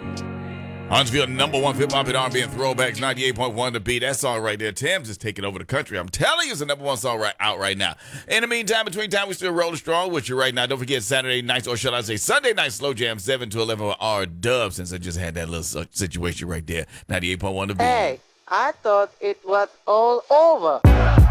Huntsville, number one hip-hop and R&B and throwbacks, 98.1 The Beat. That song right there, Tim's is taking over the country. I'm telling you, it's the number one song out right now. In the meantime, between time, we still rolling strong with you right now. Don't forget Saturday nights, or shall I say Sunday night slow jam, 7 to 11 with R-Dub, since I just had that little situation right there. 98.1 The Beat. Hey, I thought it was all over.